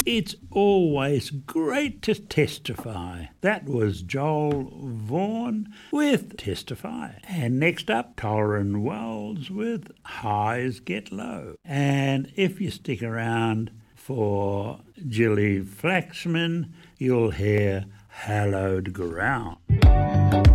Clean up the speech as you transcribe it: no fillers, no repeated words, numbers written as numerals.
It's always great to testify. That was Joel Vaughan with Testify. And next up, Tauren Wells with Highs Get Low. And if you stick around for Gilly Flaxman, you'll hear Hallowed Ground.